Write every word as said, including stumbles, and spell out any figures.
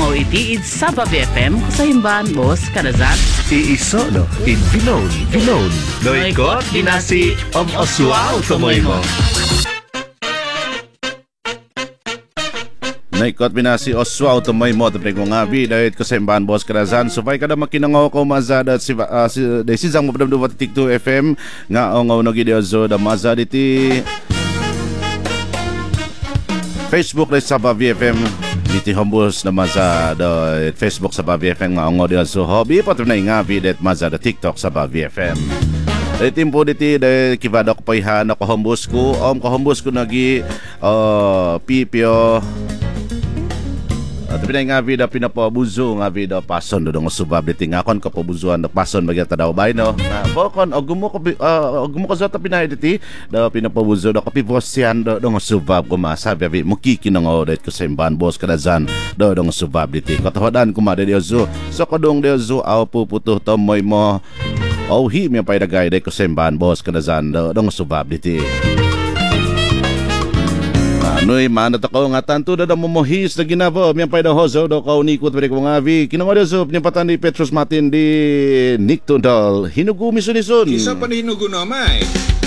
mo itiid sa Babi F M sa himban Boss Kadazan. Iisolo in Bilon, Bilon. Noikot ginasi om oswao tumoy mo. Naikot binasi oswao tumoy mo tapos kung nga bidayit ko sa imbahan Boss Kadazan subay ka na makinangaw ko mazada si uh, si desizang mo padam duwa titik two F M nga ongaw no gideo zo da mazada ti Facebook na sa Babi F M diti hombos na mazada Facebook sa Babi F M nga ongaw dia zo hobby patro na nga bidet mazada TikTok sa Babi F M. Timpo diti de kivada ko payhan ako hombos ko om ko hombos ko nagi uh, pipio. Tapi na nga vida pinapabuzo nga vida pason do ng subab diti nga kon kapabuzuan na pason magyata daw bay no. Na bokon og gumo ko og gumo ko sa pinay diti daw pinapabuzo do kapibosian do ng subab ko masabi abi mukiki nang odet ko sa imban Boss Kadazan do ng subab diti. Katawadan ko ma de zo. So kodong de zo aw puputo tomoy mo. Oh hi mi pay dagay de ko sa imban Boss Kadazan do ng subab diti. Anoy manat ako nga tanto na da momohis na ginabo miyan pay da hozo do kaunikot pwede ko nga vi kinangod so pnyapatan ni Petros Martin di Nick Tundal hinugo misunison isa pa na hinugo na may